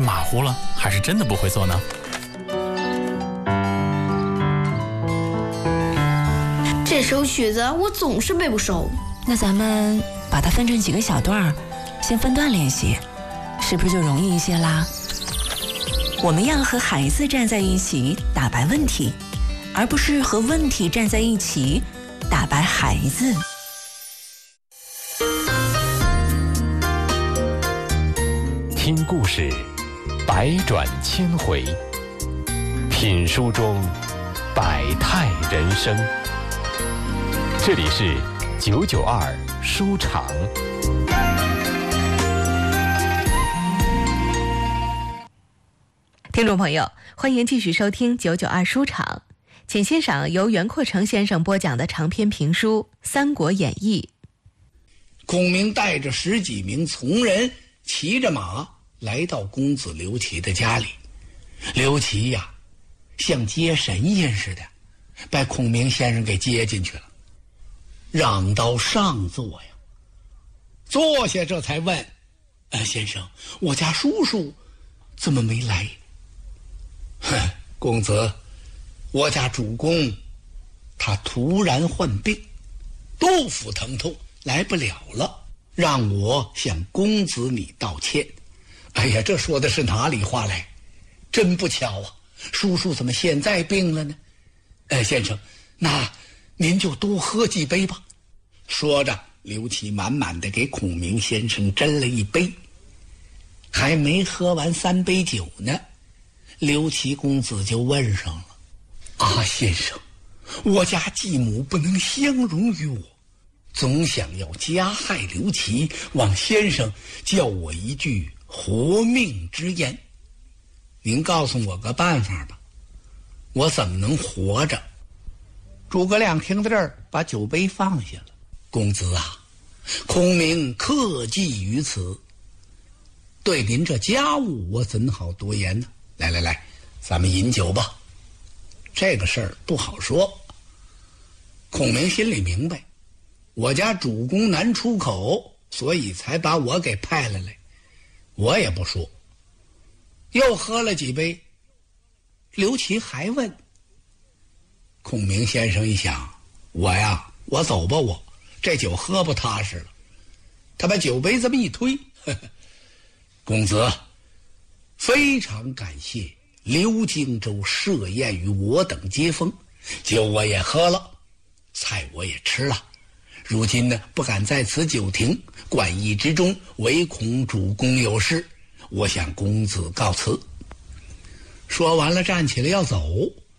马虎了，还是真的不会做呢？ 这首曲子我总是背不熟。 那咱们把它分成几个小段，先分段练习，是不是就容易一些啦？我们要和孩子站在一起打败问题，而不是和问题站在一起打败孩子。 听故事，百转千回；品书中，百态人生。这里是992书场。 听众朋友，欢迎继续收听992书场，请欣赏由袁阔成先生播讲的长篇评书《三国演义》。 孔明带着10几名从人，骑着马来到公子刘琦的家里。刘琦呀，像接神仙似的，把孔明先生给接进去了，让到上座呀。坐下，这才问：先生，我家叔叔怎么没来？公子，我家主公他突然患病，肚腹疼痛，来不了了，让我向公子你道歉。哎呀，这说的是哪里话来？真不巧啊，叔叔怎么现在病了呢？先生，那您就多喝几杯吧。说着，刘琦满满的给孔明先生斟了一杯。还没喝完3杯酒呢，刘琦公子就问上了：先生，我家继母不能相容于我，总想要加害刘琦，望先生叫我一句活命之言。您告诉我个办法吧，我怎么能活着？诸葛亮听到这儿，把酒杯放下了。公子啊，孔明克己于此，对您这家务我怎好多言呢？来，咱们饮酒吧。这个事儿不好说。孔明心里明白，我家主公难出口，所以才把我给派了来，我也不说。又喝了几杯，刘琦还问。孔明先生一想，我走吧，我这酒喝不踏实了。他把酒杯这么一推，公子，非常感谢刘荆州设宴于我等接风，酒我也喝了，菜我也吃了，如今呢，不敢在此久停，馆驿之中，唯恐主公有事，我向公子告辞。说完了，站起来要走。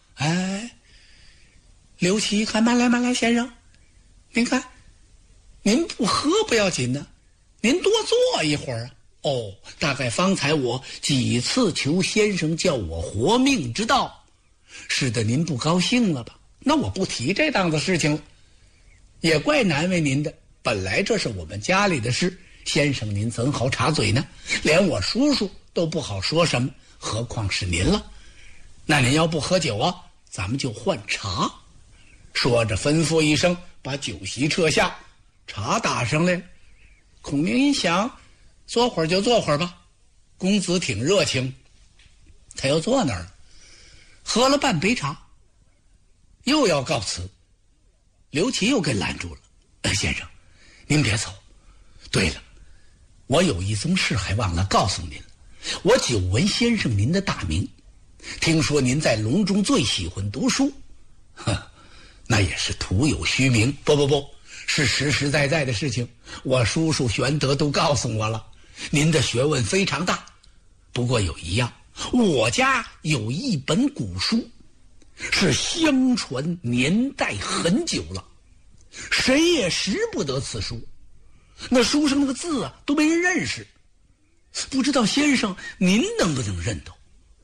刘琦一看，慢来，先生，您看，您不喝不要紧呢，您多坐一会儿啊。大概方才我几次求先生叫我活命之道，使得您不高兴了吧？那我不提这档子事情了，也怪难为您的。本来这是我们家里的事，先生您怎好插嘴呢？连我叔叔都不好说什么，何况是您了。那您要不喝酒啊，咱们就换茶。说着吩咐一声，把酒席撤下，茶打上来了。孔明一想，坐会儿就坐会儿吧，公子挺热情，他又坐那儿了。喝了半杯茶，又要告辞，刘琦又给拦住了。先生，您别走。对了，我有一宗事还忘了告诉您了。我久闻先生您的大名，听说您在隆中最喜欢读书。那也是徒有虚名。不，是实实在在的事情，我叔叔玄德都告诉我了，您的学问非常大。不过有一样，我家有一本古书，是相传年代很久了，谁也识不得此书，那书上那个字啊都没人认识，不知道先生您能不能认得？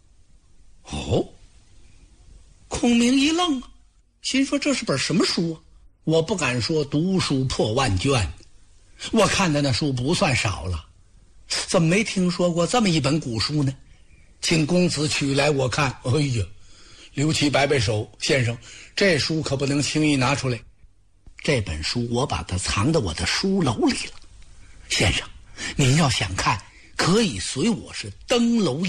孔明一愣啊，心说这是本什么书啊？我不敢说读书破万卷，我看的那书不算少了，怎么没听说过这么一本古书呢？请公子取来我看。刘琦摆摆手，先生，这书可不能轻易拿出来，这本书我把它藏到我的书楼里了。先生，您要想看，可以随我是登楼